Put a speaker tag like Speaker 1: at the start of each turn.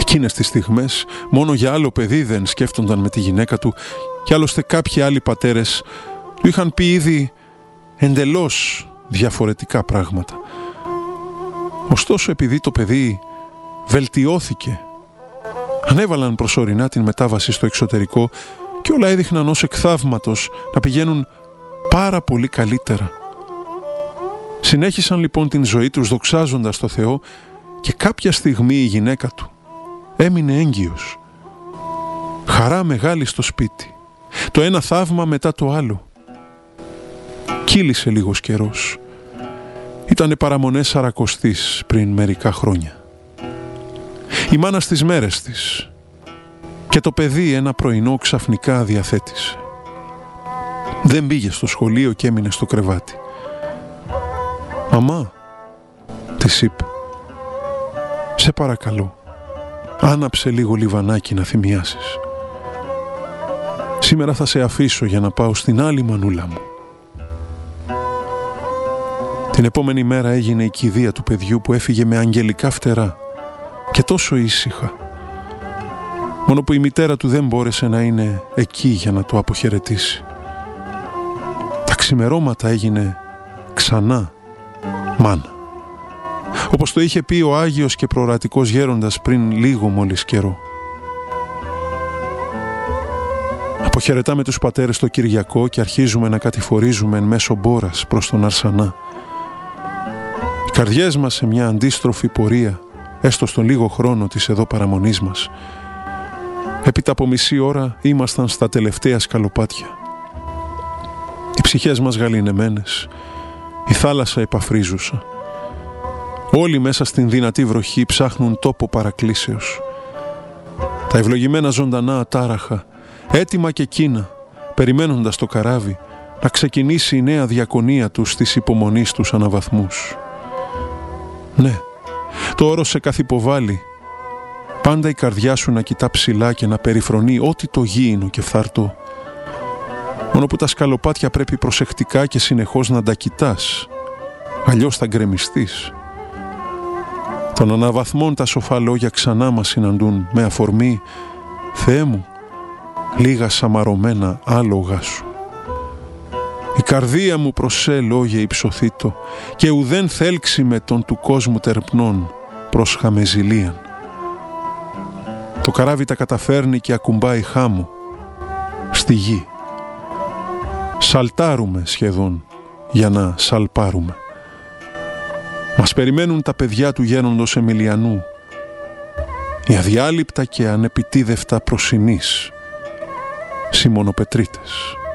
Speaker 1: Εκείνες τις στιγμές μόνο για άλλο παιδί δεν σκέφτονταν με τη γυναίκα του, και άλλωστε κάποιοι άλλοι πατέρες του είχαν πει ήδη εντελώς διαφορετικά πράγματα. Ωστόσο, επειδή το παιδί βελτιώθηκε, ανέβαλαν προσωρινά την μετάβαση στο εξωτερικό και όλα έδειχναν ως εκ θαύματος να πηγαίνουν πάρα πολύ καλύτερα. Συνέχισαν λοιπόν την ζωή τους δοξάζοντας το Θεό, και κάποια στιγμή η γυναίκα του έμεινε έγκυος. Χαρά μεγάλη στο σπίτι. Το ένα θαύμα μετά το άλλο. Κύλησε λίγος καιρός. Ήτανε παραμονές Σαρακοστής πριν μερικά χρόνια. Η μάνα στις μέρες της, και το παιδί ένα πρωινό ξαφνικά διαθέτησε. Δεν πήγε στο σχολείο και έμεινε στο κρεβάτι. «Μαμά», της είπε, «σε παρακαλώ, άναψε λίγο λιβανάκι να θυμιάσεις. Σήμερα θα σε αφήσω για να πάω στην άλλη μανούλα μου». Την επόμενη μέρα έγινε η κηδεία του παιδιού, που έφυγε με αγγελικά φτερά και τόσο ήσυχα. Μόνο που η μητέρα του δεν μπόρεσε να είναι εκεί για να το αποχαιρετήσει. Τα ξημερώματα έγινε ξανά μάνα, όπως το είχε πει ο Άγιος και προορατικός γέροντας πριν λίγο μόλις καιρό. Αποχαιρετάμε τους πατέρες το Κυριακό και αρχίζουμε να κατηφορίζουμε εν μέσω μπόρας προς τον Αρσανά. Οι καρδιές μας σε μια αντίστροφη πορεία, έστω στον λίγο χρόνο της εδώ παραμονής μας. Έπειτα από μισή ώρα ήμασταν στα τελευταία σκαλοπάτια. Οι ψυχές μας γαληνεμένες, η θάλασσα επαφρίζουσα. Όλοι μέσα στην δυνατή βροχή ψάχνουν τόπο παρακλήσεως. Τα ευλογημένα ζωντανά ατάραχα, έτοιμα και εκείνα, περιμένοντας το καράβι να ξεκινήσει η νέα διακονία τους της υπομονής τους αναβαθμούς. Ναι, το όρος σε καθυποβάλλει. Πάντα η καρδιά σου να κοιτά ψηλά και να περιφρονεί ό,τι το γήινο και φθαρτό. Μόνο που τα σκαλοπάτια πρέπει προσεκτικά και συνεχώς να τα κοιτάς, αλλιώς θα γκρεμιστείς. Των αναβαθμών τα σοφά λόγια ξανά μας συναντούν με αφορμή «Θεέ μου, λίγα σαμαρωμένα άλογα σου». Η καρδία μου προς σε λόγια υψωθήτω, και ουδέν θέλξει με τον του κόσμου τερπνών προς χαμεζηλίαν. Το καράβι τα καταφέρνει και ακουμπάει χάμω στη γη. Σαλτάρουμε σχεδόν για να σαλπάρουμε. Μας περιμένουν τα παιδιά του γέροντος Εμιλιανού, οι αδιάλειπτα και ανεπιτίδευτα προσινείς Σιμωνοπετρίτες.